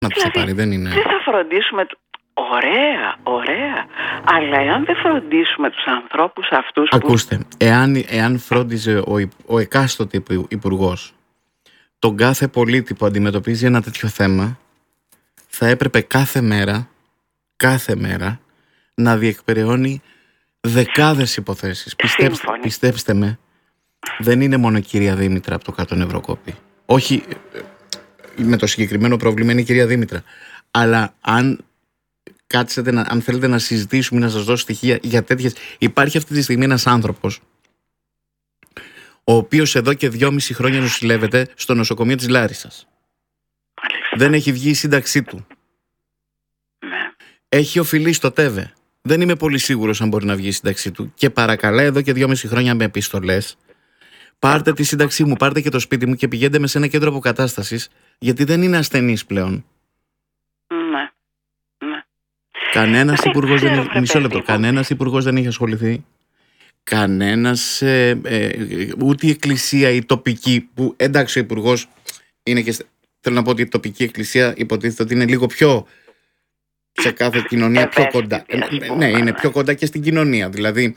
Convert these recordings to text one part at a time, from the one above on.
Να τους θα πάρει, δεν είναι. Δεν θα φροντίσουμε. Ωραία, ωραία. Αλλά εάν δεν φροντίσουμε τους ανθρώπους αυτούς. Ακούστε, εάν φρόντιζε ο εκάστοτε υπουργός τον κάθε πολίτη που αντιμετωπίζει ένα τέτοιο θέμα, θα έπρεπε κάθε μέρα να διεκπεραιώνει δεκάδες υποθέσεις. Πιστέψτε με, δεν είναι μόνο η κυρία Δήμητρα από το κάτω Ευρωκόπη. Όχι, με το συγκεκριμένο πρόβλημα είναι η κυρία Δήμητρα. Αλλά αν θέλετε να συζητήσουμε ή να σας δώσω στοιχεία για τέτοιες. Υπάρχει αυτή τη στιγμή ένας άνθρωπος ο οποίος εδώ και 2,5 χρόνια νοσηλεύεται στο νοσοκομείο της Λάρισσας. Δεν έχει βγει η σύνταξή του. Έχει οφειλεί στο ΤΕΒΕ. Δεν είμαι πολύ σίγουρος αν μπορεί να βγει η σύνταξή του. Και παρακαλά εδώ και 2,5 χρόνια με επιστολές, πάρτε τη σύνταξή μου, πάρτε και το σπίτι μου και πηγαίνετε με σε ένα κέντρο αποκατάστασης, γιατί δεν είναι ασθενής πλέον. Κανένας υπουργός δεν έχει. Μισό λεπτό. Κανένας υπουργός δεν έχει ασχοληθεί. Κανένας, ούτε η εκκλησία, η τοπική, που εντάξει ο υπουργός είναι και. Θέλω να πω ότι η τοπική εκκλησία υποτίθεται ότι είναι λίγο πιο σε κάθε κοινωνία πιο κοντά. Ναι, είναι πιο κοντά και στην κοινωνία. Δηλαδή.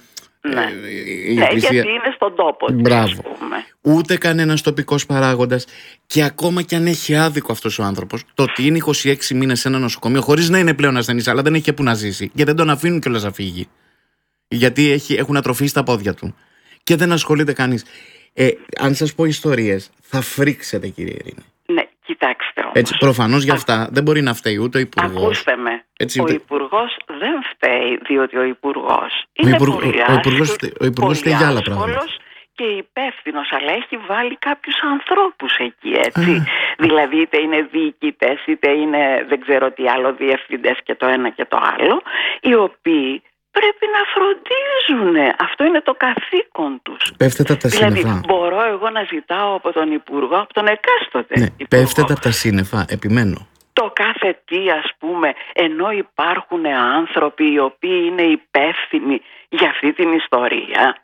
Η εκκλησία... γιατί είναι στον τόπο. Μπράβο. Ούτε κανένας τοπικός παράγοντας. Και ακόμα κι αν έχει άδικο αυτός ο άνθρωπος, το ότι είναι 26 μήνες σε ένα νοσοκομείο, χωρίς να είναι πλέον ασθενής, αλλά δεν έχει και που να ζήσει, και δεν τον αφήνουν κιόλας να φύγει. Γιατί έχουν ατροφή στα πόδια του. Και δεν ασχολείται κανείς. Αν σας πω ιστορίες, θα φρίξετε, κύριε Ειρήνη. Ναι, κοιτάξτε όμως. Έτσι, προφανώς για αυτά δεν μπορεί να φταίει ούτε ο υπουργός. Ακούστε με. Ο υπουργός δεν φταίει, διότι ο υπουργός είναι πολύ άσχολος. Ο υπουργός φταίει για άλλα πράγματα. Και υπεύθυνος, αλλά έχει βάλει κάποιους ανθρώπους εκεί, έτσι. Δηλαδή είτε είναι διοικητές, είτε είναι δεν ξέρω τι άλλο, διευθυντές και το ένα και το άλλο, οι οποίοι πρέπει να φροντίζουν. Αυτό είναι το καθήκον τους. Πέφτετε από τα σύννεφα. Δηλαδή μπορώ εγώ να ζητάω από τον υπουργό, από τον εκάστοτε. Ναι, πέφτετε από τα σύννεφα, επιμένω. Το κάθε τι, ας πούμε, ενώ υπάρχουν άνθρωποι οι οποίοι είναι υπεύθυνοι για αυτή την ιστορία.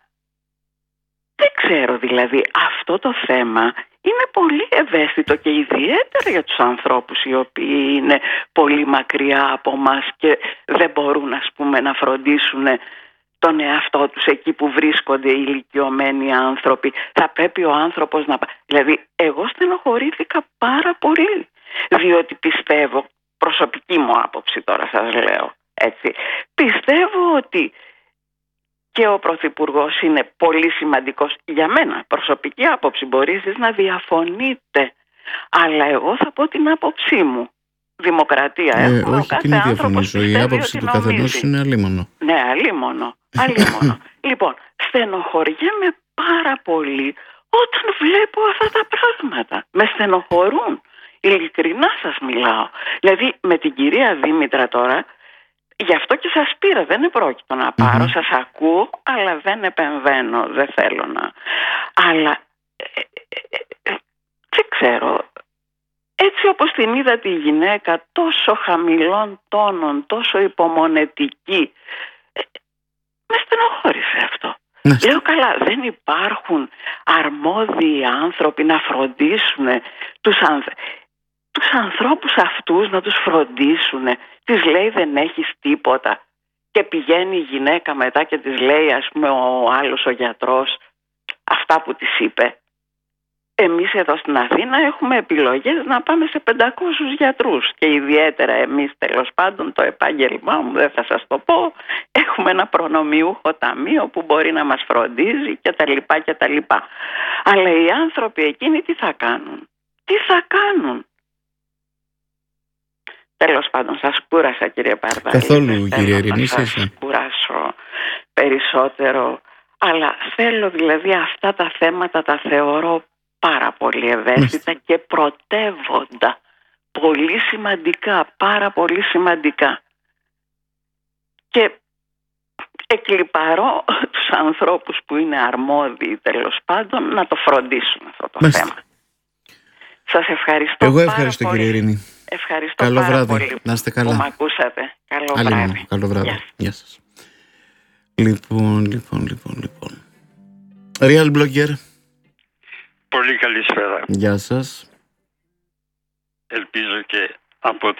Δεν ξέρω, δηλαδή αυτό το θέμα είναι πολύ ευαίσθητο και ιδιαίτερα για τους ανθρώπους οι οποίοι είναι πολύ μακριά από μας και δεν μπορούν, ας πούμε, να φροντίσουν τον εαυτό τους εκεί που βρίσκονται οι ηλικιωμένοι άνθρωποι. Θα πρέπει ο άνθρωπος να... Δηλαδή εγώ στενοχωρήθηκα πάρα πολύ, διότι πιστεύω, προσωπική μου άποψη τώρα σας λέω, έτσι, πιστεύω ότι και ο Πρωθυπουργός είναι πολύ σημαντικός για μένα. Προσωπική άποψη, μπορεί εσείς να διαφωνείτε, αλλά εγώ θα πω την άποψή μου. Δημοκρατία. Όχι, την διαφωνήσω. Η άποψη του καθενός είναι αλίμονο. Ναι, αλίμονο. Λοιπόν, στενοχωριέμαι πάρα πολύ όταν βλέπω αυτά τα πράγματα. Με στενοχωρούν. Ειλικρινά σας μιλάω. Δηλαδή με την κυρία Δήμητρα τώρα, γι' αυτό και σας πήρα, δεν επρόκειτο να πάρω, σας ακούω, αλλά δεν επεμβαίνω, δεν θέλω να... Αλλά, δεν ξέρω, έτσι όπως την είδα τη γυναίκα, τόσο χαμηλών τόνων, τόσο υπομονετική, με στενοχώρησε αυτό. Λέω καλά, δεν υπάρχουν αρμόδιοι άνθρωποι να φροντίσουν τους ανθρώπους αυτούς, να τους φροντίσουν. Της λέει δεν έχεις τίποτα και πηγαίνει η γυναίκα μετά και της λέει, ας πούμε, ο άλλος ο γιατρός αυτά που της είπε. Εμείς εδώ στην Αθήνα έχουμε επιλογές να πάμε σε 500 γιατρούς και ιδιαίτερα εμείς, τέλος πάντων, το επάγγελμά μου δεν θα σας το πω, έχουμε ένα προνομιούχο ταμείο που μπορεί να μας φροντίζει κτλ. Αλλά οι άνθρωποι εκείνοι τι θα κάνουν? Τέλος πάντων, σας κούρασα, κύριε Παρδάλη. Καθόλου, κύριε Ειρήνη. Σας κουράσω περισσότερο. Αλλά θέλω, δηλαδή, αυτά τα θέματα τα θεωρώ πάρα πολύ ευαίσθητα και πρωτεύοντα. Πολύ σημαντικά, πάρα πολύ σημαντικά. Και εκλιπαρώ τους ανθρώπους που είναι αρμόδιοι, τέλος πάντων, να το φροντίσουν αυτό το θέμα. Σας ευχαριστώ. Εγώ ευχαριστώ, κύριε Ειρήνη. Ευχαριστώ καλό πάρα βράδυ. πολύ Να είστε καλά. που με ακούσατε. Καλό βράδυ. Γεια σας. Λοιπόν. Real Blogger. Πολύ καλησπέρα. Γεια σας. Ελπίζω και από